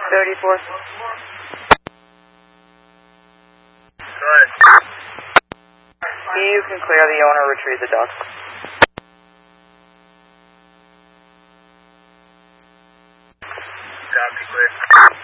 34. Go ahead. You can clear the owner, retrieve the dog. Copy, clear.